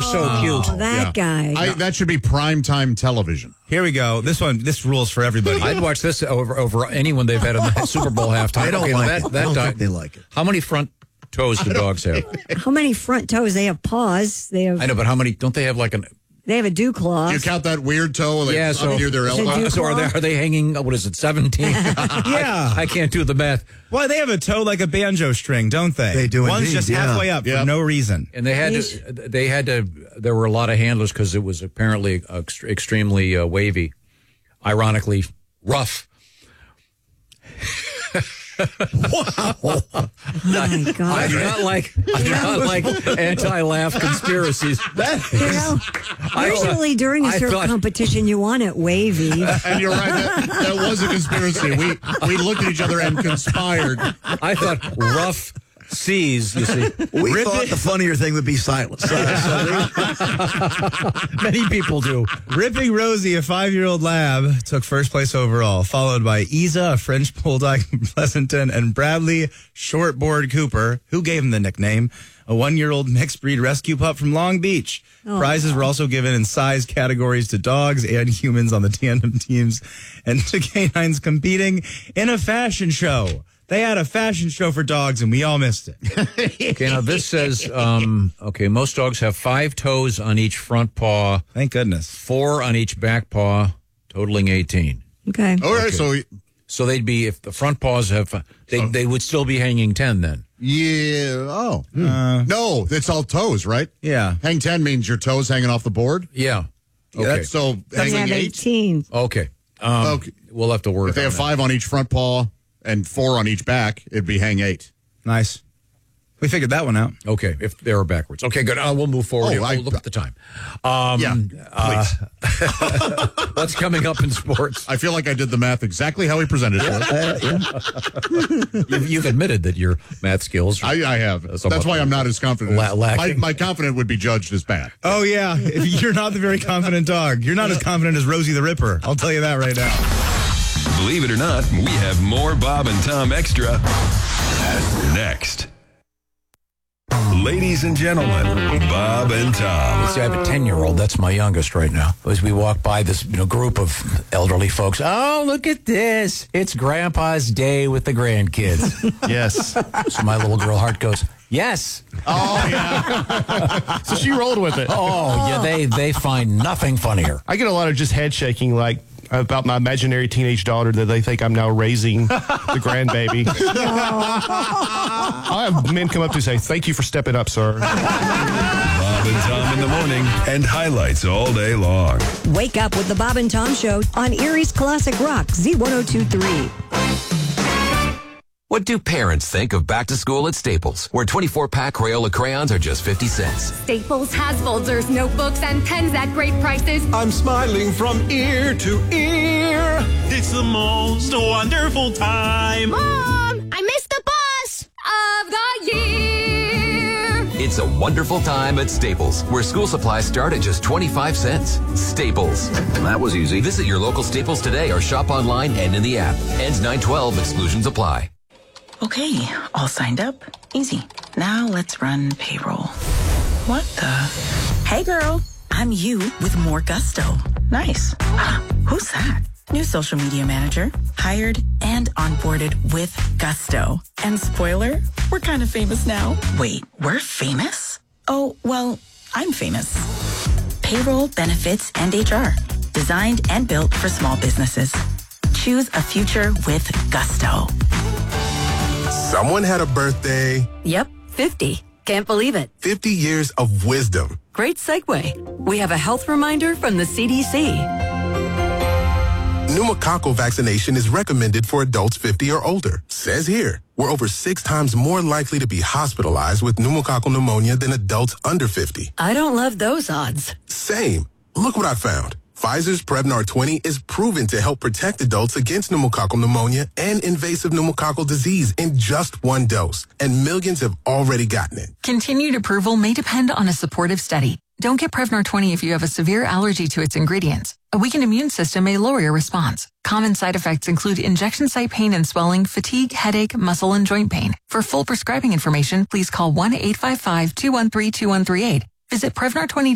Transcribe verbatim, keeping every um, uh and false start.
so cute. Oh, that Yeah. guy. I, that should be primetime television. Here we go. This one, this rules for everybody. I'd watch this over over anyone they've had in the Super Bowl halftime. They don't Okay, now like that, it. that I don't di- think they like it. How many front toes do dogs have? How many front toes? They have paws. They have. I know, but how many? Don't they have like an? They have a dew claw. Do you count that weird toe like Yeah, up so near their Is it elbow? dew So are they are they hanging? What is it? Seventeen? Yeah. I can't do the math. Well, they have a toe like a banjo string, don't they? They do One's indeed, just yeah. halfway up Yeah. for no reason. And they had to. They had to. There were a lot of handlers because it was apparently ext- extremely uh, wavy, ironically rough. Oh my God. I do not like. I do not like anti-laugh conspiracies. You know, I thought- usually during a I surf thought- competition, you want it wavy. And you're right. That, that was a conspiracy. We we looked at each other and conspired. I thought rough seas. You see, We Rip thought it- the funnier thing would be silence. many people do. Ripping Rosie, a five-year-old lab, took first place overall, followed by Isa, a French bulldog from Pleasanton, and Bradley Shortboard Cooper, who gave him the nickname, a one-year-old mixed breed rescue pup from Long Beach. Oh, Prizes wow. were also given in size categories to dogs and humans on the tandem teams, and to canines competing in a fashion show. They had a fashion show for dogs, and we all missed it. Okay, now this says, um, okay, most dogs have five toes on each front paw, Thank goodness. four on each back paw, totaling eighteen. Okay. All right, so So they'd be, if the front paws have, uh, they they would still be hanging ten then. yeah. Oh Uh, no, it's all toes, right? yeah. Hang ten means your toes hanging off the board. Yeah. Okay. That's so They hanging have eight. eighteen. okay. Um, Okay. We'll have to work If they on have that. five on each front paw and four on each back, it'd be hang eight. Nice. We figured that one out. Okay, if they were backwards. Okay, good. Uh, we'll move forward. Oh, here. I- Oh, look at the time. Um, Yeah, please. What's coming up in sports? I feel like I did the math exactly how he presented it. You've, you've admitted that your math skills. Are, I, I have. somewhat That's why I'm not as confident. La- my, lacking. my confident would be judged as bad. Oh, yeah. If you're not the very confident dog. You're not as confident as Rosie the Ripper. I'll tell you that right now. Believe it or not, we have more Bob and Tom Extra next. Ladies and gentlemen, Bob and Tom. See, I have a ten-year-old. That's my youngest right now. As we walk by this, you know, group of elderly folks, oh, look at this! It's Grandpa's day with the grandkids. Yes. So my little girl heart goes, yes. Oh, yeah. So she rolled with it. Oh, yeah. They they find nothing funnier. I get a lot of just head shaking, like about my imaginary teenage daughter that they think I'm now raising the grandbaby. I have men come up to say, "Thank you for stepping up, sir." Bob and Tom in the morning and highlights all day long. Wake up with the Bob and Tom Show on Erie's Classic Rock, Z ten twenty-three. What do parents think of back to school at Staples, where twenty-four pack Crayola crayons are just fifty cents? Staples has folders, notebooks, and pens at great prices. I'm smiling from ear to ear. It's the most wonderful time. Mom, I missed the bus of the year. It's a wonderful time at Staples, where school supplies start at just twenty-five cents. Staples. That was easy. Visit your local Staples today or shop online and in the app. Ends nine twelve. Exclusions apply. Okay, all signed up. Easy. Now let's run payroll. What the? Hey girl, I'm you with more gusto. Nice. Who's that? New social media manager. Hired and onboarded with gusto. And spoiler, we're kind of famous now. Wait, we're famous? Oh, well, I'm famous. Payroll, benefits, and H R. Designed and built for small businesses. Choose a future with gusto. Someone had a birthday. Yep, fifty. Can't believe it. fifty years of wisdom. Great segue. We have a health reminder from the C D C. Pneumococcal vaccination is recommended for adults fifty or older. Says here, we're over six times more likely to be hospitalized with pneumococcal pneumonia than adults under fifty. I don't love those odds. Same. Look what I found. Pfizer's Prevnar twenty is proven to help protect adults against pneumococcal pneumonia and invasive pneumococcal disease in just one dose. And millions have already gotten it. Continued approval may depend on a supportive study. Don't get Prevnar twenty if you have a severe allergy to its ingredients. A weakened immune system may lower your response. Common side effects include injection site pain and swelling, fatigue, headache, muscle, and joint pain. For full prescribing information, please call one eight five five, two one three, two one three eight. Visit Prevnar twenty